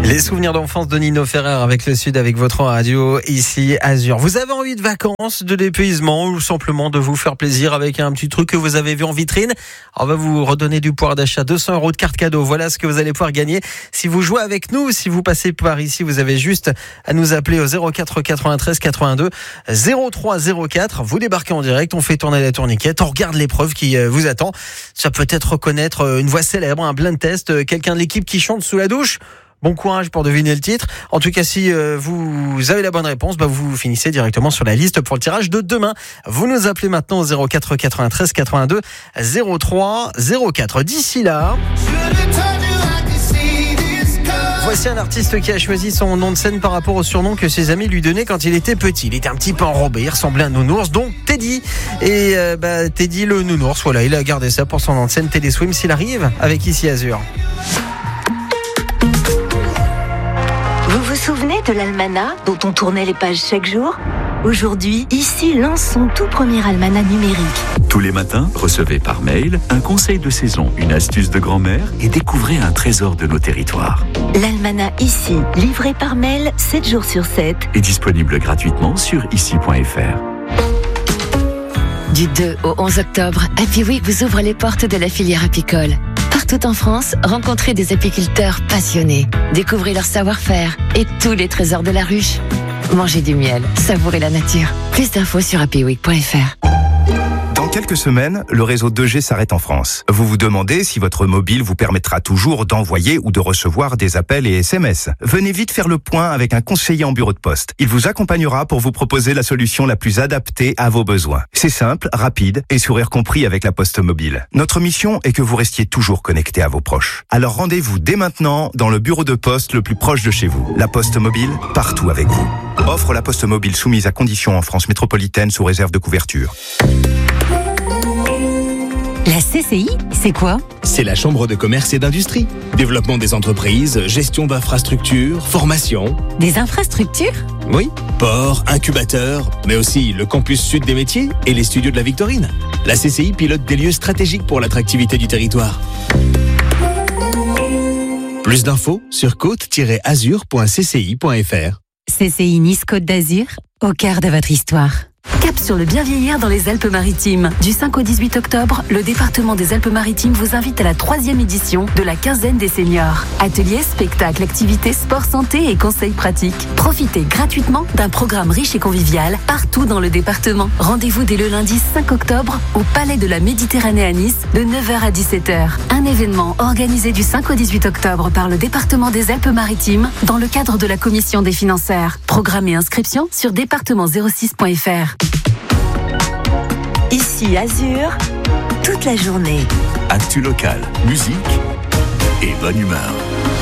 Les souvenirs d'enfance de Nino Ferrer avec le Sud, avec votre radio ici Azur. Vous avez envie de vacances, de dépaysement ou simplement de vous faire plaisir avec un petit truc que vous avez vu en vitrine? On va vous redonner du pouvoir d'achat, 200 € de carte cadeau. Voilà ce que vous allez pouvoir gagner si vous jouez avec nous. Si vous passez par ici, vous avez juste à nous appeler au 04 93 82 03 04. Vous débarquez en direct, on fait tourner la tourniquette, on regarde l'épreuve qui vous attend. Ça peut être reconnaître une voix célèbre, un blind test, quelqu'un de l'équipe qui chante sous la douche. Bon courage pour deviner le titre. En tout cas, si vous avez la bonne réponse, vous finissez directement sur la liste pour le tirage de demain. Vous nous appelez maintenant au 04 93 82 03 04. D'ici là, voici un artiste qui a choisi son nom de scène par rapport au surnom que ses amis lui donnaient quand il était petit. Il était un petit peu enrobé, il ressemblait à un nounours, donc Teddy. Et Teddy le nounours, voilà, il a gardé ça pour son nom de scène. Teddy Swims, s'il arrive avec Ici Azur. Vous vous souvenez de l'almanach dont on tournait les pages chaque jour? Aujourd'hui, Ici lance son tout premier almanach numérique. Tous les matins, recevez par mail un conseil de saison, une astuce de grand-mère et découvrez un trésor de nos territoires. L'almanach Ici, livré par mail 7 jours sur 7. Est disponible gratuitement sur ici.fr. Du 2 au 11 octobre, Happy Week vous ouvre les portes de la filière apicole. Partout en France, rencontrez des apiculteurs passionnés. Découvrez leur savoir-faire et tous les trésors de la ruche. Mangez du miel, savourez la nature. Plus d'infos sur happyweek.fr. Dans quelques semaines, le réseau 2G s'arrête en France. Vous vous demandez si votre mobile vous permettra toujours d'envoyer ou de recevoir des appels et SMS. Venez vite faire le point avec un conseiller en bureau de poste. Il vous accompagnera pour vous proposer la solution la plus adaptée à vos besoins. C'est simple, rapide et sourire compris avec la Poste Mobile. Notre mission est que vous restiez toujours connecté à vos proches. Alors rendez-vous dès maintenant dans le bureau de poste le plus proche de chez vous. La Poste Mobile, partout avec vous. Offre la Poste Mobile soumise à conditions en France métropolitaine sous réserve de couverture. La CCI, c'est quoi? C'est la Chambre de commerce et d'industrie. Développement des entreprises, gestion d'infrastructures, formation. Des infrastructures? Oui, port, incubateur, mais aussi le campus sud des métiers et les studios de la Victorine. La CCI pilote des lieux stratégiques pour l'attractivité du territoire. Plus d'infos sur côte-azur.cci.fr. CCI Nice Côte d'Azur, au cœur de votre histoire. Cap sur le bien vieillir dans les Alpes-Maritimes. Du 5 au 18 octobre, le département des Alpes-Maritimes vous invite à la 3e édition de la quinzaine des seniors. Ateliers, spectacles, activités, sport, santé et conseils pratiques. Profitez gratuitement d'un programme riche et convivial partout dans le département. Rendez-vous dès le lundi 5 octobre au Palais de la Méditerranée à Nice de 9h à 17h. Un événement organisé du 5 au 18 octobre par le département des Alpes-Maritimes dans le cadre de la commission des financières. Programme et inscription sur département06.fr. Ici Azur, toute la journée. Actu local, musique et bonne humeur.